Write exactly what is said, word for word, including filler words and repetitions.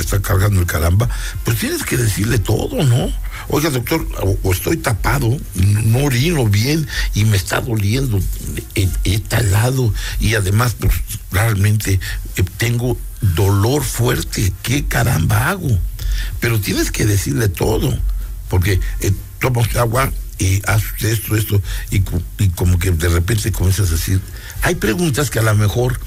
está cargando el caramba, pues tienes que decirle todo, ¿no? Oiga, doctor, o, o estoy tapado, no orino bien y me está doliendo, he, he talado y además, pues, realmente eh, tengo dolor fuerte, ¿qué caramba hago? Pero tienes que decirle todo, porque eh, tomas agua y haces esto, esto, y, y como que de repente comienzas a decir, hay preguntas que a lo mejor